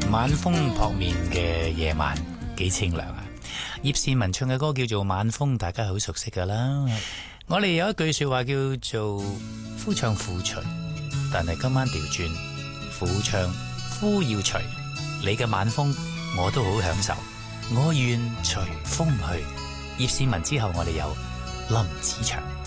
晚風撲面嘅夜晚幾清涼啊！葉倩文唱嘅歌叫做《晚風》，大家好熟悉噶啦。我哋有一句說話叫做夫唱婦隨，但係今晚調轉，婦唱夫要隨。你嘅晚風我都好享受，我願隨風去。葉倩文之後我哋有林子祥。